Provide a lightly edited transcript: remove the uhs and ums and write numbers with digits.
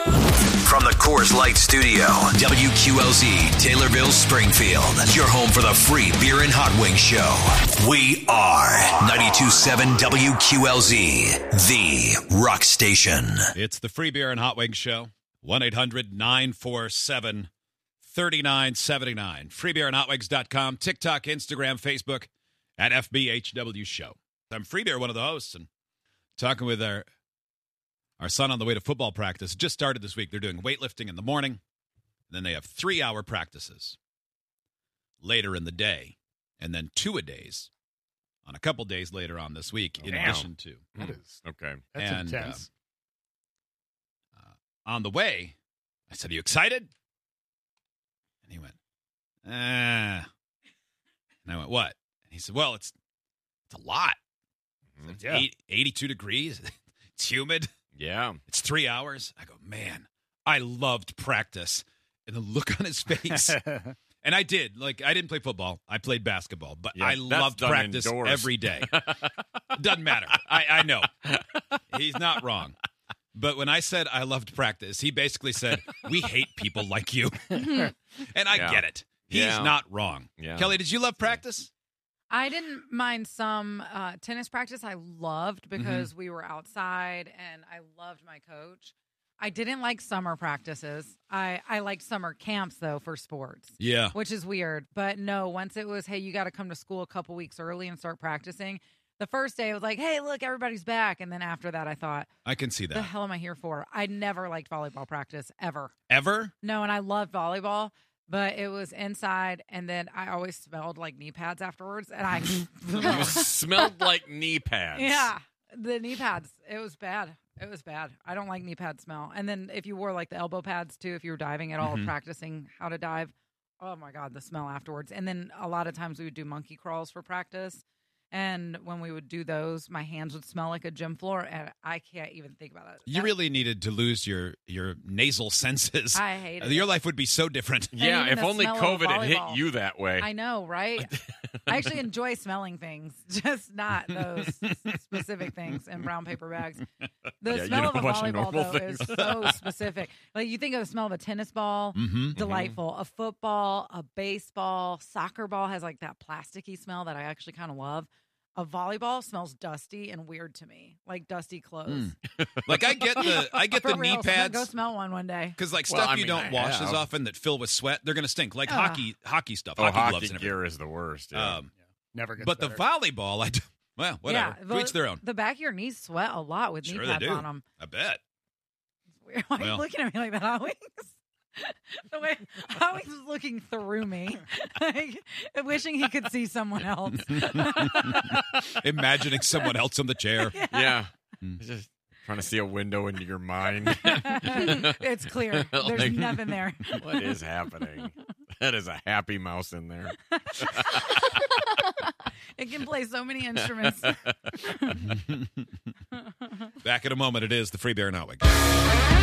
From the Coors Light Studio, WQLZ, Taylorville, Springfield. Your home for the free beer and hot wing show. We are 92.7 WQLZ, the rock station. It's the free beer and hot wing show. 1-800-947-3979. Freebeerandhotwings.com. TikTok, Instagram, Facebook, at FBHW Show. I'm Free Beer, one of the hosts, and talking with our son on the way to football practice. It just started this week. They're doing weightlifting in the morning. Then they have 3-hour practices later in the day, and then 2-a-days on a couple days later on this week, in addition to. That is. Okay. That's intense. On the way, I said, "Are you excited?" And he went, And I went, "What?" And he said, "Well, it's a lot. It's 82 degrees. It's humid. Yeah. It's 3 hours." I go, "Man, I loved practice." And the look on his face. And I did. Like, I didn't play football. I played basketball. But I loved practice indoors. every day. Doesn't matter. I know. He's not wrong. But when I said I loved practice, he basically said, "We hate people like you." And I get it. He's not wrong. Yeah. Kelly, did you love practice? I didn't mind some tennis practice. I loved because we were outside and I loved my coach. I didn't like summer practices. I liked summer camps, though, for sports. Yeah. Which is weird. But no, once it was, hey, you got to come to school a couple weeks early and start practicing. The first day, I was like, hey, look, everybody's back. And then after that, I thought, I can see that. The hell am I here for? I never liked volleyball practice, ever. Ever? No, and I loved volleyball. But it was inside, and then I always smelled like knee pads afterwards. And I You smelled like knee pads. Yeah, the knee pads. It was bad. It was bad. I don't like knee pad smell. And then if you wore like the elbow pads too, if you were diving at all, practicing how to dive, oh my God, the smell afterwards. And then a lot of times we would do monkey crawls for practice. And when we would do those, my hands would smell like a gym floor, and I can't even think about it. You really needed to lose your nasal senses. I hate it. Your life would be so different. Yeah, if only COVID had hit you that way. I know, right? I actually enjoy smelling things, just not those specific things in brown paper bags. The smell of a volleyball, though, is so specific. Like, you think of the smell of a tennis ball, delightful. A football, a baseball, soccer ball has like that plasticky smell that I actually kind of love. A volleyball smells dusty and weird to me, like dusty clothes. Like I get the knee pads. Go smell one day. Because like stuff you don't wash as often that fill with sweat, they're gonna stink. Like hockey stuff. Oh, hockey gloves and gear is the worst. Yeah. Never gets But better. the volleyball, well, whatever. Yeah, Each their own. The back of your knees sweat a lot with knee pads on them. I bet. It's weird. Why are you looking at me like that, Alex? The way Alex was looking through me, like, wishing he could see someone else. Imagining someone else on the chair. Yeah. Just trying to see a window into your mind. It's clear. There's Like, nothing there. What is happening? That is a happy mouse in there. It can play so many instruments. Back in a moment. It is the Free Beer and Hot Wing.